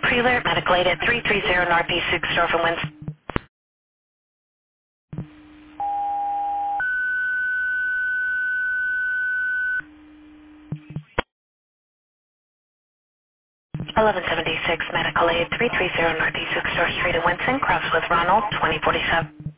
Preler, medical aid at 330 Northeast 6th Store from Winston. 1176 medical aid 330 Northeast 6th Store Street in Winston, cross with Ronald 2047.